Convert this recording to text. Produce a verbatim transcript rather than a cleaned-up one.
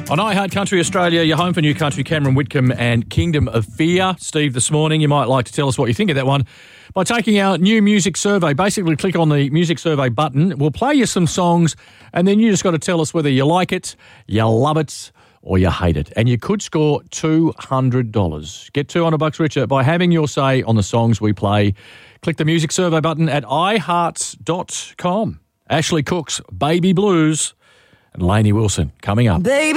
On iHeart Country Australia, your home for New Country, Cameron Whitcomb and Kingdom of Fear. Steve, this morning, you might like to tell us what you think of that one by taking our new music survey. Basically, click on the music survey button. We'll play you some songs, and then you just got to tell us whether you like it, you love it, or you hate it. And you could score two hundred dollars. Get two hundred bucks richer by having your say on the songs we play. Click the music survey button at i heart dot com. Ashley Cook's Baby Blues and Lainey Wilson coming up. Baby.